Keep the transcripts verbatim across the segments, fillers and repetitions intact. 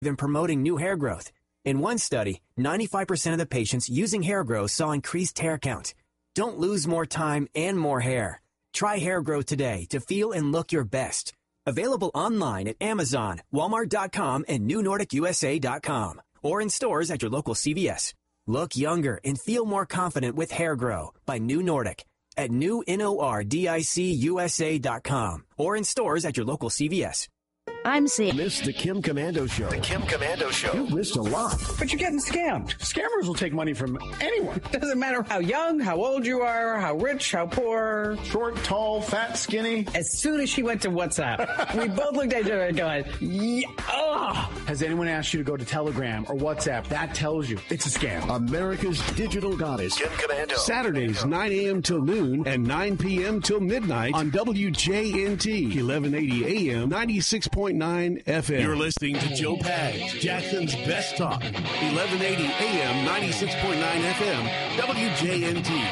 than promoting new hair growth. In one study, ninety-five percent of the patients using hair growth saw increased hair count. Don't lose more time and more hair. Try hair growth today to feel and look your best. Available online at Amazon, Walmart dot com, and New Nordic U S A dot com, or in stores at your local C V S. Look younger and feel more confident with Hair Grow by New Nordic at new nordic U S A dot com, or in stores at your local C V S. I'm seeing. Missed the Kim Commando Show. The Kim Commando Show. You've missed a lot. But you're getting scammed. Scammers will take money from anyone. Doesn't matter how young, how old you are, how rich, how poor. Short, tall, fat, skinny. As soon as she went to WhatsApp, we both looked at each other and going, yeah, ugh. Has anyone asked you to go to Telegram or WhatsApp? That tells you it's a scam. America's digital goddess. Kim Commando. Saturdays, nine a.m. till noon and nine p.m. till midnight on W J N T, eleven eighty A M, ninety-six point nine F M. You're listening to Joe Pags, Jackson's Best Talk, eleven eighty A M, ninety-six point nine F M, W J N T.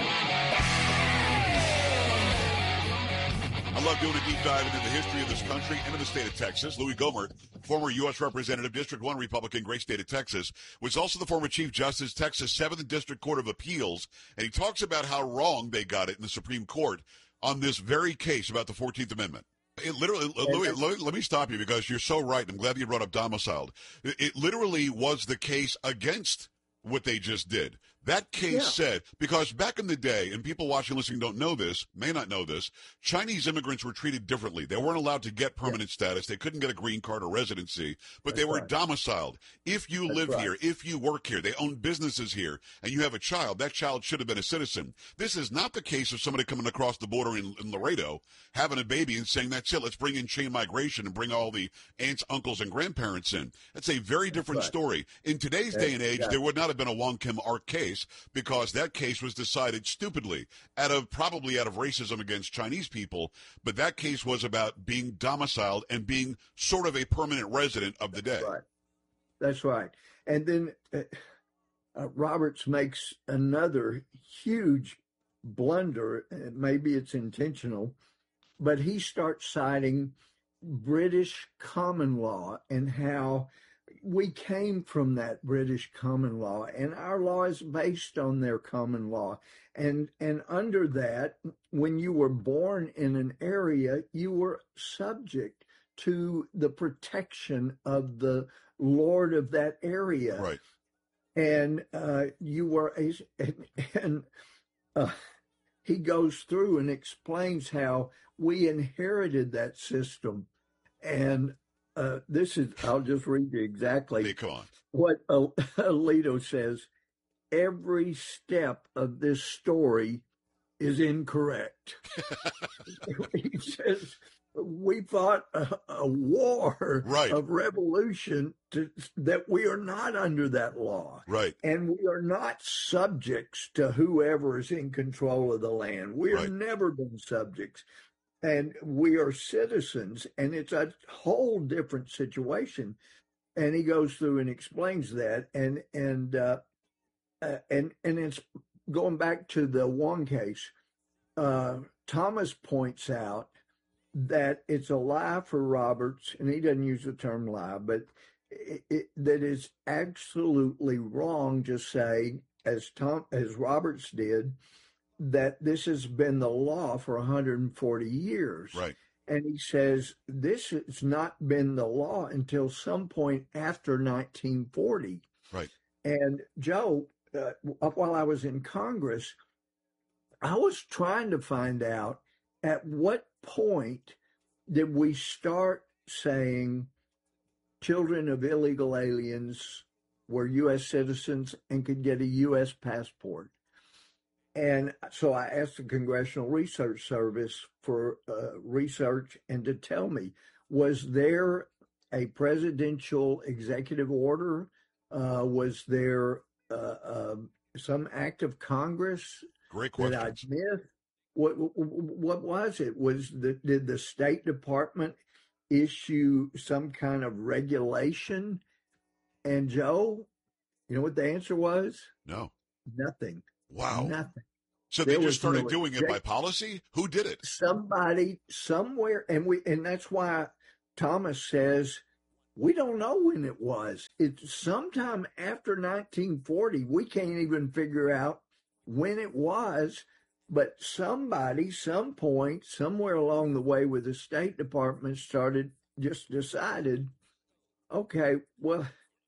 I love doing a deep dive into the history of this country and of the state of Texas. Louis Gohmert, former U S Representative, District one Republican, great state of Texas, was also the former Chief Justice, Texas seventh District Court of Appeals, and he talks about how wrong they got it in the Supreme Court on this very case about the fourteenth Amendment. It literally, Louis, let, let me stop you because you're so right. I'm glad you brought up domiciled. It, it literally was the case against what they just did. That case yeah. said, because back in the day, and people watching and listening don't know this, may not know this, Chinese immigrants were treated differently. They weren't allowed to get permanent yeah. status. They couldn't get a green card or residency, but That's they were right. domiciled. If you That's live right. here, if you work here, they own businesses here, and you have a child, that child should have been a citizen. This is not the case of somebody coming across the border in, in Laredo, having a baby and saying, that's it, let's bring in chain migration and bring all the aunts, uncles, and grandparents in. That's a very different right. story. In today's That's day and age, exactly. there would not have been a Wong Kim Ark case, because that case was decided stupidly out of probably out of racism against Chinese people. But that case was about being domiciled and being sort of a permanent resident of the That's day. Right. That's right. And then uh, uh, Roberts makes another huge blunder. Uh, maybe it's intentional, but he starts citing British common law and how we came from that British common law, and our law is based on their common law. And and under that, when you were born in an area, you were subject to the protection of the lord of that area. Right. And uh, you were a, and, and uh, he goes through and explains how we inherited that system. And Uh, this is, I'll just read you exactly hey, come on. what Alito says. Every step of this story is incorrect. He says, we fought a, a war right. of revolution to, that we are not under that law. Right. And we are not subjects to whoever is in control of the land. We have right. never been subjects. And we are citizens, and it's a whole different situation. And he goes through and explains that, and and uh, uh, and and it's going back to the Wong case. Uh, Thomas points out that it's a lie for Roberts, and he doesn't use the term lie, but it, it, that is absolutely wrong to say, as Tom as Roberts did, that this has been the law for one hundred forty years. Right. And he says this has not been the law until some point after nineteen forty. Right. And Joe, uh, while I was in Congress, I was trying to find out at what point did we start saying children of illegal aliens were U S citizens and could get a U S passport. And so I asked the Congressional Research Service for uh, research and to tell me, was there a presidential executive order? Uh, was there uh, uh, some act of Congress Great question. that I missed? What, what was it? Was the, did the State Department issue some kind of regulation? And Joe, you know what the answer was? No. Nothing. Wow. Nothing. So there they just started no doing it by policy? Who did it? Somebody somewhere, and we and that's why Thomas says We don't know when it was. It's sometime after nineteen forty. We can't even figure out when it was, but somebody, some point, somewhere along the way with the State Department started, just decided, okay, well,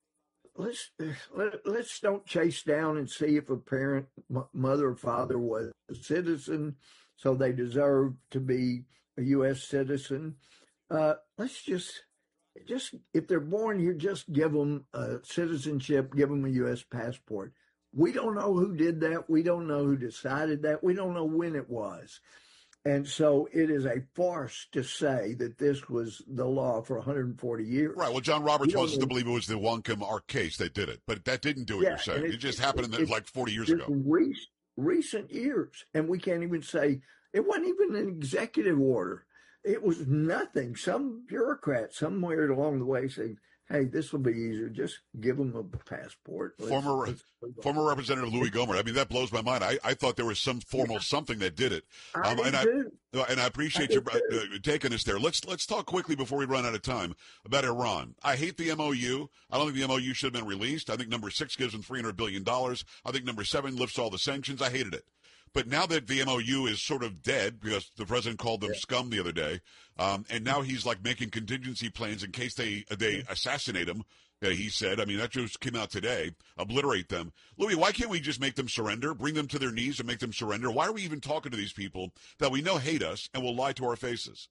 let's let, let's don't chase down and see if a parent, m- mother or father was a citizen, so they deserve to be a U S citizen. Uh, let's just, just if they're born here, just give them a citizenship, give them a U S passport. We don't know who did that. We don't know who decided that. We don't know when it was. And so it is a farce to say that this was the law for one hundred forty years. Right. Well, John Roberts wants us to know. believe it was the Whatcom Ark case that did it, but that didn't do what Yeah, you're saying. and It, it- just it- happened in the, it- like forty years Just ago. Re- recent years. And we can't even say it wasn't even an executive order. It was nothing. Some bureaucrat somewhere along the way said, hey, this will be easier. Just give them a passport. Let's- Former let's move on. former Representative Louis Gohmert. I mean, that blows my mind. I, I thought there was some formal something that did it. I did and I too. and I appreciate I you did too. uh, taking us there. Let's let's talk quickly before we run out of time about Iran. I hate the M O U. I don't think the M O U should have been released. I think number six gives them three hundred billion dollars. I think number seven lifts all the sanctions. I hated it. But now that the M O U is sort of dead, because the president called them yeah. scum the other day, um, and now he's like making contingency plans in case they they assassinate him. Uh, he said, I mean, that just came out today, obliterate them. Louis, why can't we just make them surrender, bring them to their knees and make them surrender? Why are we even talking to these people that we know hate us and will lie to our faces?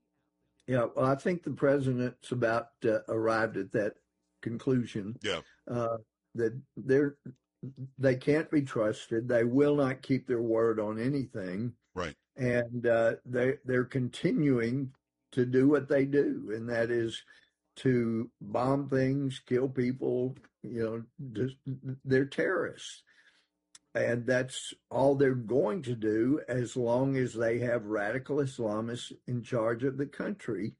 Yeah, well, I think the president's about uh, arrived at that conclusion. Yeah. Uh, that they're, they can't be trusted. They will not keep their word on anything. Right. And uh, they, they're continuing to do what they do, and that is to bomb things, kill people, you know, just, they're terrorists. And that's all they're going to do as long as they have radical Islamists in charge of the country.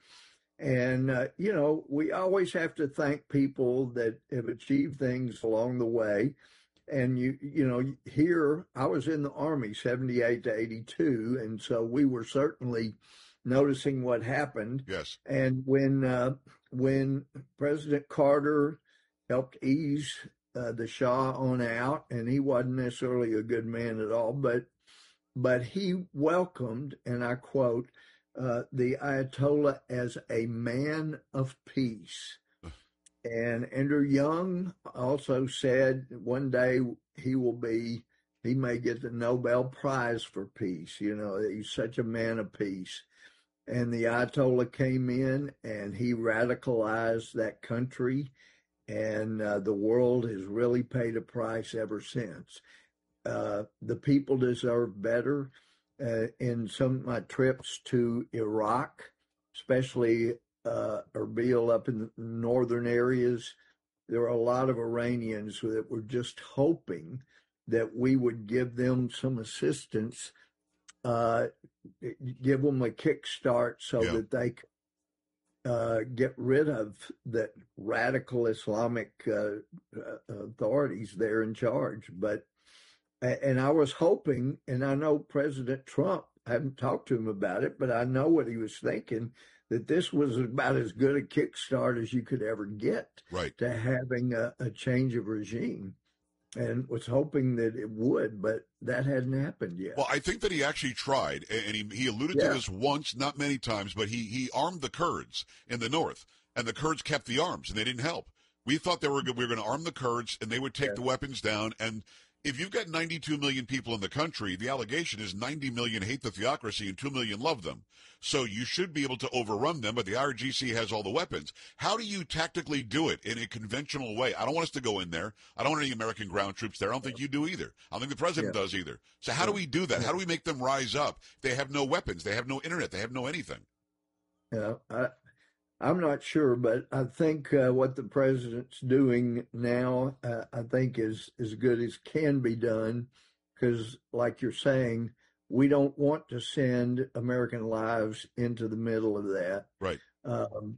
And, uh, you know, we always have to thank people that have achieved things along the way. And, you you know, here, I was in the Army seventy-eight to eighty-two, and so we were certainly noticing what happened. Yes. And when uh, when President Carter helped ease uh, the Shah on out, and he wasn't necessarily a good man at all, but but he welcomed, and I quote, uh, the Ayatollah as a man of peace. And Andrew Young also said one day he will be, he may get the Nobel Prize for peace. You know, he's such a man of peace. And the Ayatollah came in and he radicalized that country, and uh, the world has really paid a price ever since. Uh, the people deserve better. Uh, in some of my trips to Iraq, especially uh, Erbil up in the northern areas, there were a lot of Iranians that were just hoping that we would give them some assistance, uh, give them a kickstart so yeah. that they could uh, get rid of that radical Islamic uh, authorities there in charge. But and I was hoping, and I know President Trump, I haven't talked to him about it, but I know what he was thinking, that this was about as good a kickstart as you could ever get right. to having a, a change of regime, and was hoping that it would, but that hadn't happened yet. Well, I think that he actually tried, and he, he alluded yeah. to this once, not many times, but he, he armed the Kurds in the north, and the Kurds kept the arms, and they didn't help. We thought they were we were going to arm the Kurds, and they would take yeah. the weapons down, and if you've got ninety-two million people in the country, the allegation is ninety million hate the theocracy and two million love them. So you should be able to overrun them, but the I R G C has all the weapons. How do you tactically do it in a conventional way? I don't want us to go in there. I don't want any American ground troops there. I don't think you do either. I don't think the president yeah. does either. So how do we do that? How do we make them rise up? They have no weapons. They have no internet. They have no anything. Yeah, I, I'm not sure, but I think uh, what the president's doing now, uh, I think is as good as can be done, because like you're saying, we don't want to send American lives into the middle of that. Right. Um,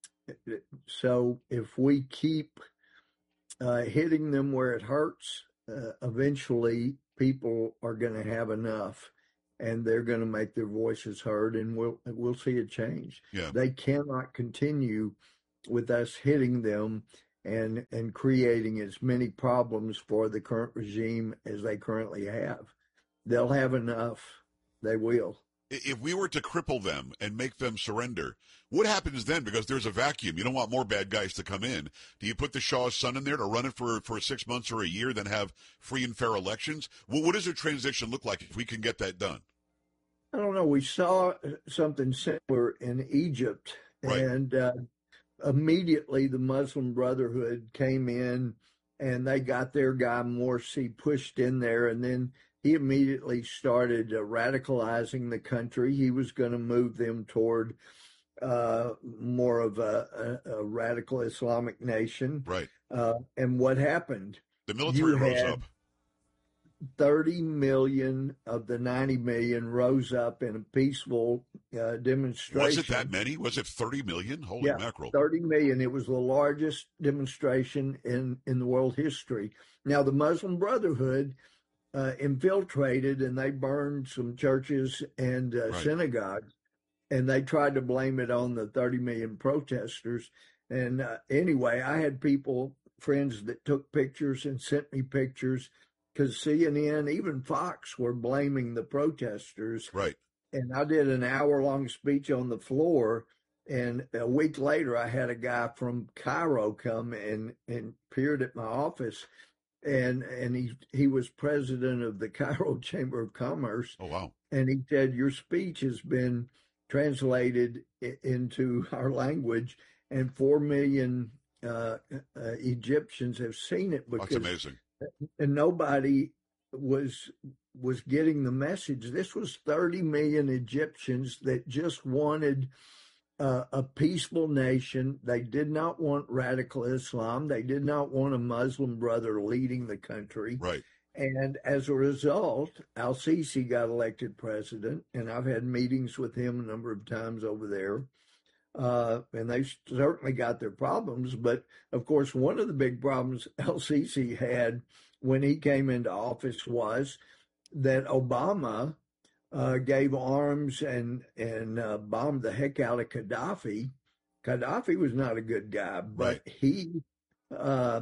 so if we keep uh, hitting them where it hurts, uh, eventually people are going to have enough, and they're going to make their voices heard, and we'll we'll see a change. Yeah. They cannot continue with us hitting them and and creating as many problems for the current regime as they currently have. They'll have enough. They will. If we were to cripple them and make them surrender, what happens then? Because there's a vacuum. You don't want more bad guys to come in. Do you put the Shah's son in there to run it for, for six months or a year, then have free and fair elections? What, what does the transition look like if we can get that done? I don't know. We saw something similar in Egypt, right. and uh, immediately the Muslim Brotherhood came in, and they got their guy Morsi pushed in there, and then he immediately started uh, radicalizing the country. He was going to move them toward uh, more of a, a, a radical Islamic nation. Right. Uh, and what happened? The military rose up. thirty million of the ninety million rose up in a peaceful uh, demonstration. Was it that many? Was it thirty million? Holy yeah, mackerel. thirty million. It was the largest demonstration in, in the world history. Now, the Muslim Brotherhood Uh, infiltrated, and they burned some churches and uh, right. synagogues, and they tried to blame it on the thirty million protesters. And uh, anyway, I had people, friends that took pictures and sent me pictures, because C N N, even Fox, were blaming the protesters. Right. And I did an hour-long speech on the floor, and a week later, I had a guy from Cairo come and, and appeared at my office. And and he he was president of the Cairo Chamber of Commerce. Oh, wow. And he said, your speech has been translated into our language, and four million uh, uh, Egyptians have seen it. Because, that's amazing. And nobody was was getting the message. This was thirty million Egyptians that just wanted Uh, a peaceful nation. They did not want radical Islam. They did not want a Muslim brother leading the country. Right. And as a result, al-Sisi got elected president, and I've had meetings with him a number of times over there. Uh, and they certainly got their problems. But, of course, one of the big problems al-Sisi had when he came into office was that Obama Uh, gave arms and and uh, bombed the heck out of Gaddafi. Gaddafi was not a good guy, but right. he uh,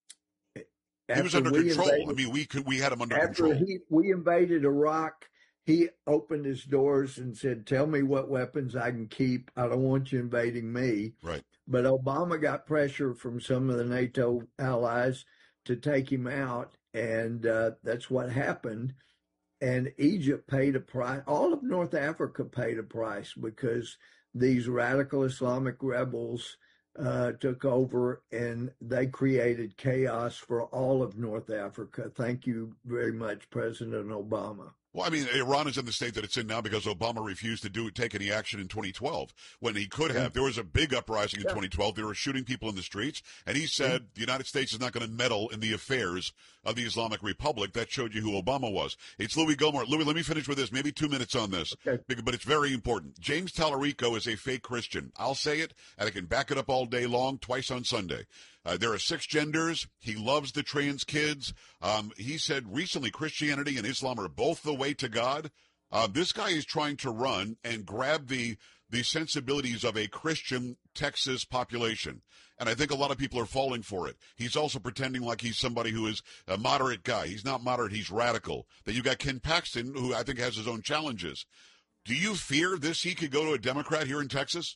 he was under control. Invaded, I mean, we could we had him under after control. He, we invaded Iraq. He opened his doors and said, "Tell me what weapons I can keep. I don't want you invading me." Right. But Obama got pressure from some of the NATO allies to take him out, and uh, that's what happened. And Egypt paid a price. All of North Africa paid a price because these radical Islamic rebels uh, took over, and they created chaos for all of North Africa. Thank you very much, President Obama. Well, I mean, Iran is in the state that it's in now because Obama refused to do take any action in twenty twelve when he could have. There was a big uprising in yeah. twenty twelve. They were shooting people in the streets, and he said yeah. the United States is not going to meddle in the affairs of the Islamic Republic. That showed you who Obama was. It's Louis Gohmert. Louis, let me finish with this. Maybe two minutes on this, okay. but it's very important. James Tallarico is a fake Christian. I'll say it, and I can back it up all day long, twice on Sunday. Uh, there are six genders. He loves the trans kids. Um, he said recently Christianity and Islam are both the way to God. Uh, this guy is trying to run and grab the the sensibilities of a Christian Texas population. And I think a lot of people are falling for it. He's also pretending like he's somebody who is a moderate guy. He's not moderate. He's radical. Then you got Ken Paxton, who I think has his own challenges. Do you fear this he could go to a Democrat here in Texas?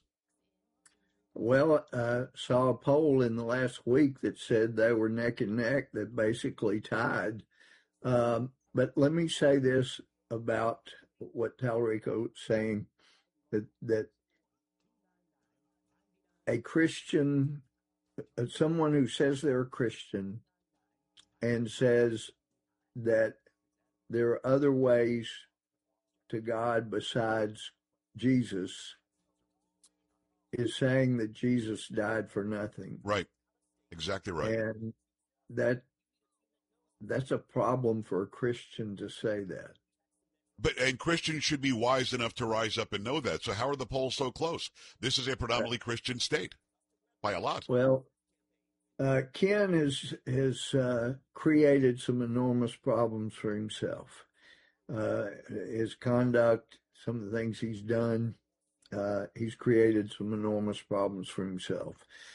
Well, I uh, saw a poll in the last week that said they were neck and neck, that basically tied. Um, but let me say this about what Tallarico is saying, that, that a Christian, someone who says they're a Christian and says that there are other ways to God besides Jesus, is saying that Jesus died for nothing. Right. Exactly right. And that that's a problem for a Christian to say that. But and Christians should be wise enough to rise up and know that. So how are the polls so close? This is a predominantly Christian state by a lot. Well, uh, Ken has has uh, created some enormous problems for himself. Uh, his conduct, some of the things he's done. uh, he's created some enormous problems for himself.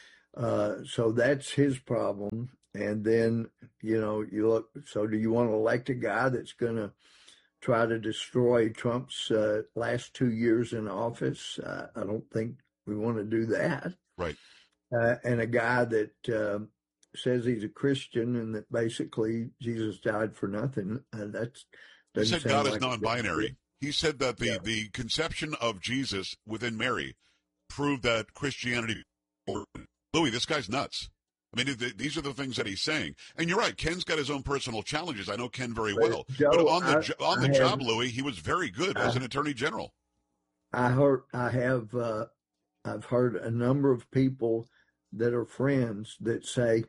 Uh, so that's his problem. And then, you know, you look, so do you want to elect a guy that's going to try to destroy Trump's uh, last two years in office? Uh, I don't think we want to do that. Right. Uh, and a guy that uh, says he's a Christian and that basically Jesus died for nothing. Uh, that's He said God is like non-binary. He said that the, Yeah. the conception of Jesus within Mary proved that Christianity. Louis, this guy's nuts. I mean, th- these are the things that he's saying. And you're right. Ken's got his own personal challenges. I know Ken very But, well. Joe, but on the I- jo- on the I job, have- Louis, he was very good as I- an attorney general. I heard I have uh, I've heard a number of people that are friends that say,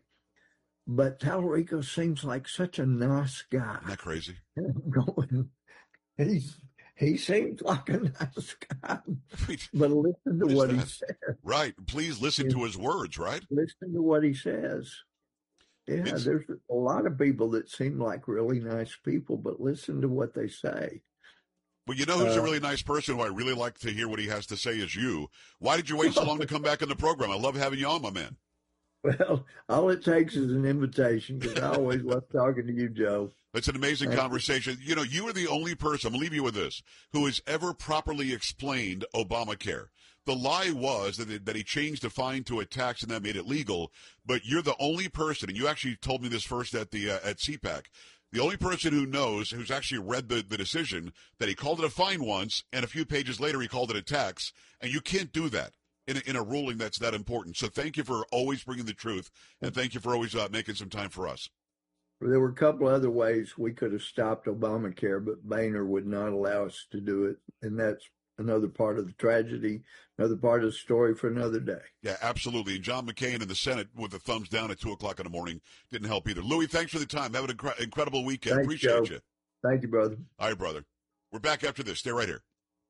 but Tallarico seems like such a nice guy. Isn't that crazy? I'm going, he's he seems like a nice guy. But listen to What is what he that? says. Right. Please listen to his words, right? Listen to what he says. Yeah, It's- there's a lot of people that seem like really nice people, but listen to what they say. Well, you know who's a Uh, really nice person who I really like to hear what he has to say is you. Why did you wait so long to come back on the program? I love having you on, my man. Well, all it takes is an invitation because I always love talking to you, Joe. It's an amazing Thank you. conversation. You know, you are the only person, I'm going to leave you with this, who has ever properly explained Obamacare. The lie was that, it, that he changed the fine to a tax and that made it legal, but you're the only person, and you actually told me this first at the uh, at C PAC, the only person who knows, who's actually read the, the decision, that he called it a fine once, and a few pages later he called it a tax, and you can't do that in a, in a ruling that's that important. So thank you for always bringing the truth, and thank you for always uh, making some time for us. There were a couple other ways we could have stopped Obamacare, but Boehner would not allow us to do it. And that's another part of the tragedy, another part of the story for another day. Yeah, absolutely. And John McCain in the Senate with a thumbs down at two o'clock in the morning didn't help either. Louis, thanks for the time. Have an incre- incredible weekend. Thanks, Appreciate Joe. you. Thank you, brother. All right, brother. We're back after this. Stay right here.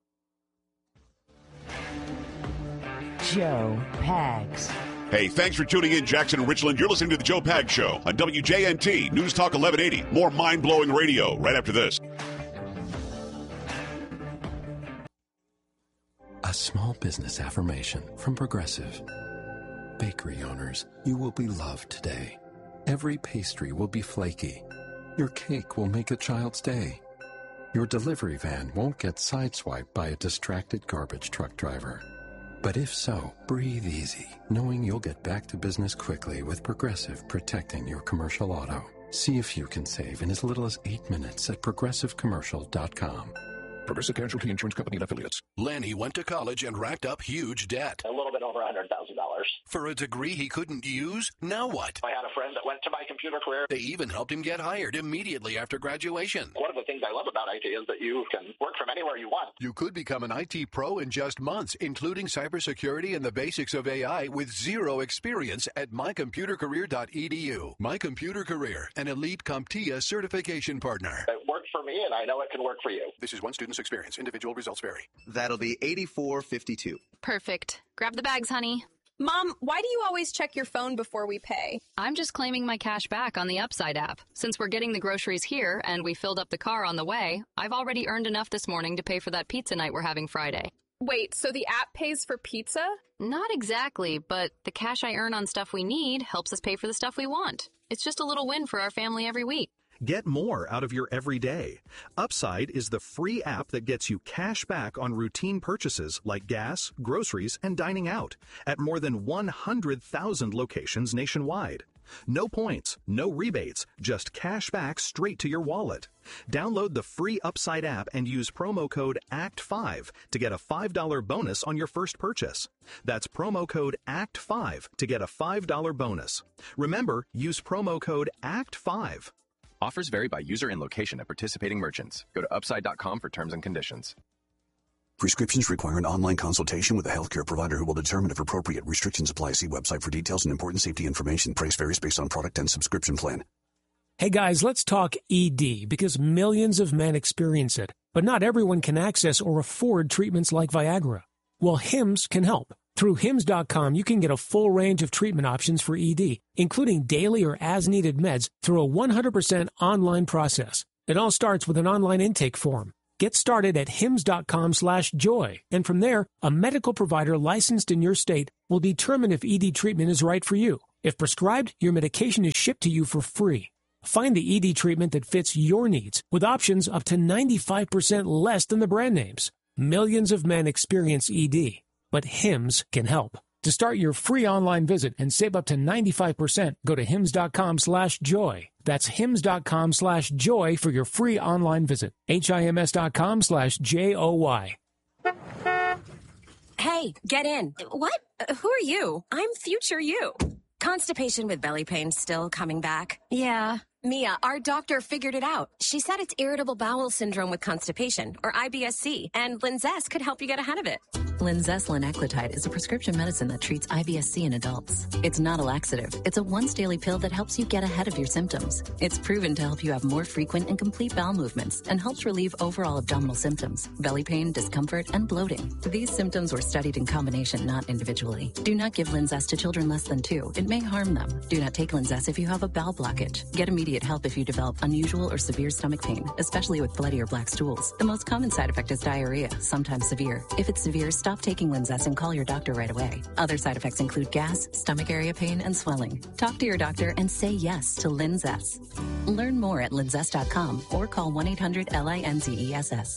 Joe Pags. Hey, thanks for tuning in, Jackson and Richland. You're listening to the Joe Pags Show on W J N T News Talk eleven eighty. More mind-blowing radio right after this. A small business affirmation from Progressive. Bakery owners, you will be loved today. Every pastry will be flaky. Your cake will make a child's day. Your delivery van won't get sideswiped by a distracted garbage truck driver. But if so, breathe easy, knowing you'll get back to business quickly with Progressive protecting your commercial auto. See if you can save in as little as eight minutes at progressive commercial dot com. Progressive Casualty Insurance Company and Affiliates. Lenny went to college and racked up huge debt. A little bit over one hundred thousand dollars. For a degree he couldn't use? Now what? I had a friend that went to my computer career. They even helped him get hired immediately after graduation. One of the things I love about I T is that you can work from anywhere you want. You could become an I T pro in just months, including cybersecurity and the basics of A I with zero experience at my computer career dot e d u. My Computer Career, an elite CompTIA certification partner. It worked for me, and I know it can work for you. This is one student's experience. Individual results vary. That'll be eighty-four fifty-two. Perfect. Grab the bags, honey. Mom, why do you always check your phone before we pay? I'm just claiming my cash back on the Upside app. Since we're getting the groceries here and we filled up the car on the way, I've already earned enough this morning to pay for that pizza night we're having Friday. Wait, so the app pays for pizza? Not exactly, but the cash I earn on stuff we need helps us pay for the stuff we want. It's just a little win for our family every week. Get more out of your everyday. Upside is the free app that gets you cash back on routine purchases like gas, groceries, and dining out at more than one hundred thousand locations nationwide. No points, no rebates, just cash back straight to your wallet. Download the free Upside app and use promo code A C T five to get a five dollars bonus on your first purchase. That's promo code A C T five to get a five dollars bonus. Remember, use promo code A C T five. Offers vary by user and location at participating merchants. Go to upside dot com for terms and conditions. Prescriptions require an online consultation with a healthcare provider who will determine if appropriate. Restrictions apply. See website for details and important safety information. Price varies based on product and subscription plan. Hey guys, let's talk E D because millions of men experience it, but not everyone can access or afford treatments like Viagra. Well, Hims can help. Through Hims dot com, you can get a full range of treatment options for E D, including daily or as-needed meds through a one hundred percent online process. It all starts with an online intake form. Get started at hims.com slash joy, and from there, a medical provider licensed in your state will determine if E D treatment is right for you. If prescribed, your medication is shipped to you for free. Find the E D treatment that fits your needs with options up to ninety-five percent less than the brand names. Millions of men experience E D, but Hims can help. To start your free online visit and save up to ninety-five percent, go to hims.com slash joy. That's hims.com slash joy for your free online visit. H-I-M-S.com slash J-O-Y. Hey, get in. What? Uh, who are you? I'm future you. Constipation with belly pain still coming back? Yeah. Mia, our doctor figured it out. She said it's irritable bowel syndrome with constipation, or I B S C, and Linzess could help you get ahead of it. Linzess linaclotide is a prescription medicine that treats I B S C in adults. It's not a laxative. It's a once-daily pill that helps you get ahead of your symptoms. It's proven to help you have more frequent and complete bowel movements and helps relieve overall abdominal symptoms, belly pain, discomfort, and bloating. These symptoms were studied in combination, not individually. Do not give Linzess to children less than two. It may harm them. Do not take Linzess if you have a bowel blockage. Get immediate help if you develop unusual or severe stomach pain, especially with bloody or black stools. The most common side effect is diarrhea, sometimes severe. If it's severe, stop taking Linzess and call your doctor right away. Other side effects include gas, stomach area pain, and swelling. Talk to your doctor and say yes to Linzess. Learn more at linzess dot com or call one eight hundred L I N Z E S S.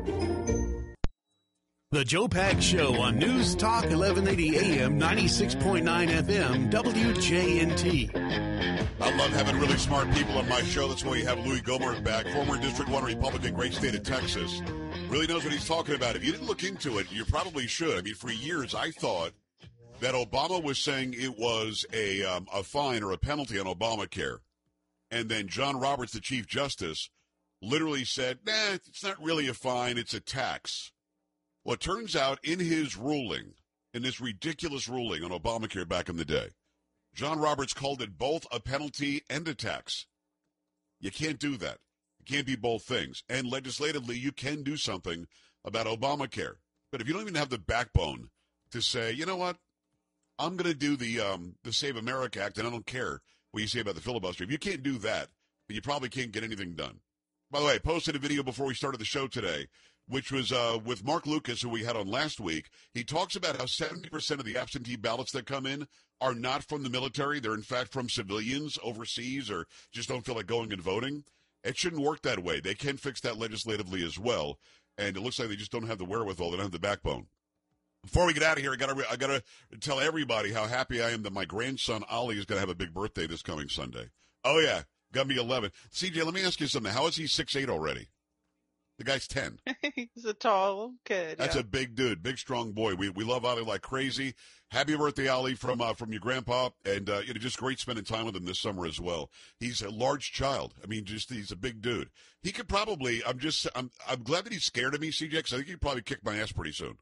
The Joe Pags Show on News Talk eleven eighty A M, ninety-six point nine F M, W J N T. I love having really smart people on my show. That's why we have Louis Gohmert back, former District one Republican, great state of Texas. Really knows what he's talking about. If you didn't look into it, you probably should. I mean, for years, I thought that Obama was saying it was a um, a fine or a penalty on Obamacare. And then John Roberts, the Chief Justice, literally said, nah, it's not really a fine, it's a tax. Well, it turns out in his ruling, in this ridiculous ruling on Obamacare back in the day, John Roberts called it both a penalty and a tax. You can't do that. You can't be both things. And legislatively, you can do something about Obamacare. But if you don't even have the backbone to say, you know what, I'm going to do the um, the Save America Act, and I don't care what you say about the filibuster. If you can't do that, then you probably can't get anything done. By the way, I posted a video before we started the show today, which was uh, with Mark Lucas, who we had on last week. He talks about how seventy percent of the absentee ballots that come in are not from the military. They're, in fact, from civilians overseas or just don't feel like going and voting. It shouldn't work that way. They can fix that legislatively as well, and it looks like they just don't have the wherewithal. They don't have the backbone. Before we get out of here, I got to I got to tell everybody how happy I am that my grandson, Ollie, is going to have a big birthday this coming Sunday. Oh, yeah. Got me eleven. C J, let me ask you something. How is he six eight already? The guy's ten. He's a tall kid. That's yeah. a big dude, big, strong boy. We we love Ollie like crazy. Happy birthday, Ollie, from uh, from your grandpa. And, uh, you know, just great spending time with him this summer as well. He's a large child. I mean, just he's a big dude. He could probably, I'm just, I'm, I'm glad that he's scared of me, C J, because I think he'd probably kick my ass pretty soon.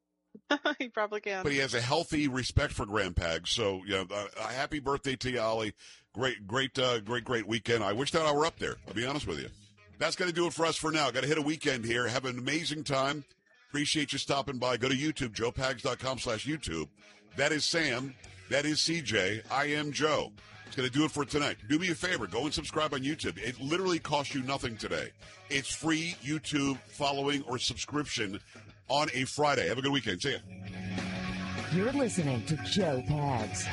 He probably can. But he has a healthy respect for Grandpag. So, yeah, uh, uh, happy birthday to you, Ollie. Great, great, uh, great, great weekend. I wish that I were up there, I'll be honest with you. That's going to do it for us for now. Got to hit a weekend here. Have an amazing time. Appreciate you stopping by. Go to YouTube, joe pags dot com slash YouTube. That is Sam. That is C J. I am Joe. It's going to do it for tonight. Do me a favor. Go and subscribe on YouTube. It literally costs you nothing today. It's free YouTube following or subscription on a Friday. Have a good weekend. See ya. You're listening to Joe Pags.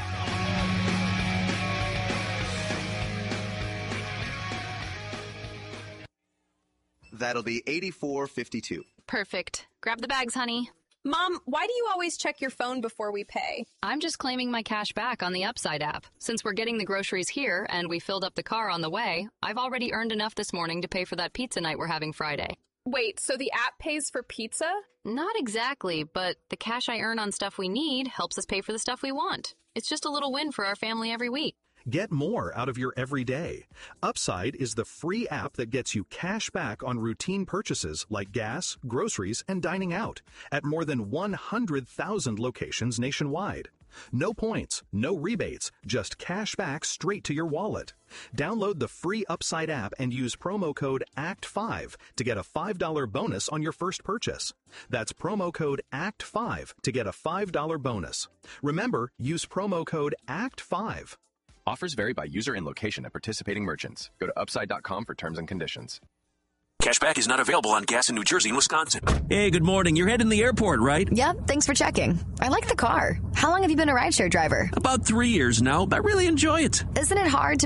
That'll be eighty-four fifty-two. Perfect. Grab the bags, honey. Mom, why do you always check your phone before we pay? I'm just claiming my cash back on the Upside app. Since we're getting the groceries here and we filled up the car on the way, I've already earned enough this morning to pay for that pizza night we're having Friday. Wait, so the app pays for pizza? Not exactly, but the cash I earn on stuff we need helps us pay for the stuff we want. It's just a little win for our family every week. Get more out of your everyday. Upside is the free app that gets you cash back on routine purchases like gas, groceries, and dining out at more than one hundred thousand locations nationwide. No points, no rebates, just cash back straight to your wallet. Download the free Upside app and use promo code A C T five to get a five dollars bonus on your first purchase. That's promo code A C T five to get a five dollars bonus. Remember, use promo code A C T five. Offers vary by user and location at participating merchants. Go to upside dot com for terms and conditions. Cashback is not available on gas in New Jersey and Wisconsin. Hey, good morning. You're heading to the airport, right? Yep, thanks for checking. I like the car. How long have you been a rideshare driver? About three years now. I really enjoy it. Isn't it hard to